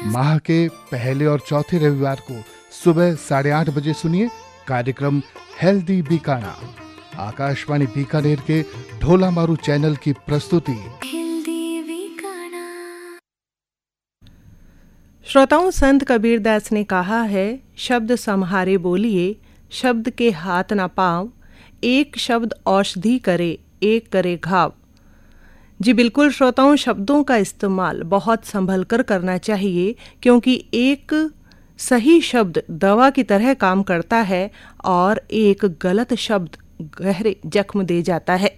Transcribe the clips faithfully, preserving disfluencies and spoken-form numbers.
माह के पहले और चौथे रविवार को सुबह साढ़े आठ बजे सुनिए कार्यक्रम हेल्दी बीकाना, आकाशवाणी बीकानेर के ढोला मारू चैनल की प्रस्तुति। श्रोताओं, संत कबीरदास ने कहा है, शब्द सम्हारे बोलिए, शब्द के हाथ न पाँव, एक शब्द औषधि करे, एक करे घाव। जी बिल्कुल श्रोताओं, शब्दों का इस्तेमाल बहुत संभल कर करना चाहिए, क्योंकि एक सही शब्द दवा की तरह काम करता है और एक गलत शब्द गहरे जख्म दे जाता है।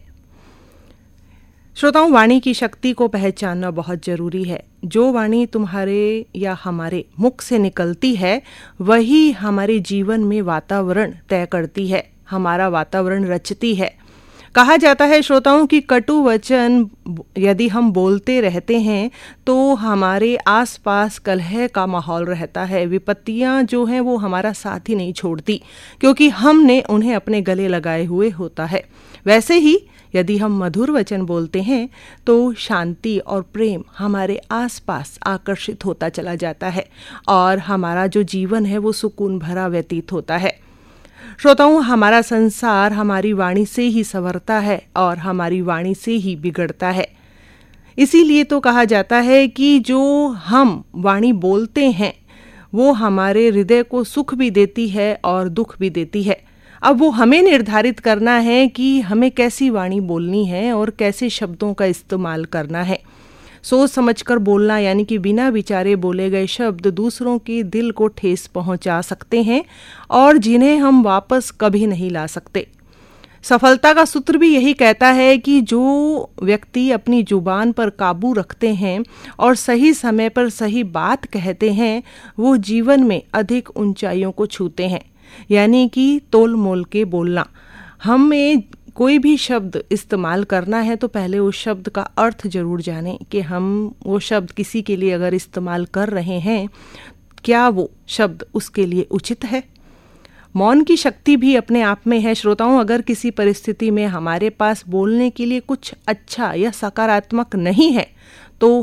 श्रोताओं, वाणी की शक्ति को पहचानना बहुत जरूरी है। जो वाणी तुम्हारे या हमारे मुख से निकलती है, वही हमारे जीवन में वातावरण तय करती है, हमारा वातावरण रचती है। कहा जाता है श्रोताओं कि कटु वचन यदि हम बोलते रहते हैं तो हमारे आसपास कलह का माहौल रहता है, विपत्तियां जो हैं वो हमारा साथ ही नहीं छोड़ती, क्योंकि हमने उन्हें अपने गले लगाए हुए होता है। वैसे ही यदि हम मधुर वचन बोलते हैं तो शांति और प्रेम हमारे आसपास आकर्षित होता चला जाता है और हमारा जो जीवन है वो सुकून भरा व्यतीत होता है। श्रोताओं, हमारा संसार हमारी वाणी से ही संवरता है और हमारी वाणी से ही बिगड़ता है। इसीलिए तो कहा जाता है कि जो हम वाणी बोलते हैं वो हमारे हृदय को सुख भी देती है और दुख भी देती है। अब वो हमें निर्धारित करना है कि हमें कैसी वाणी बोलनी है और कैसे शब्दों का इस्तेमाल करना है। सोच समझकर बोलना, यानी कि बिना विचारे बोले गए शब्द दूसरों के दिल को ठेस पहुंचा सकते हैं और जिन्हें हम वापस कभी नहीं ला सकते। सफलता का सूत्र भी यही कहता है कि जो व्यक्ति अपनी जुबान पर काबू रखते हैं और सही समय पर सही बात कहते हैं, वो जीवन में अधिक ऊंचाइयों को छूते हैं। यानी कि तोल मोल के बोलना। हमें कोई भी शब्द इस्तेमाल करना है तो पहले उस शब्द का अर्थ जरूर जानें कि हम वो शब्द किसी के लिए अगर इस्तेमाल कर रहे हैं, क्या वो शब्द उसके लिए उचित है। मौन की शक्ति भी अपने आप में है श्रोताओं। अगर किसी परिस्थिति में हमारे पास बोलने के लिए कुछ अच्छा या सकारात्मक नहीं है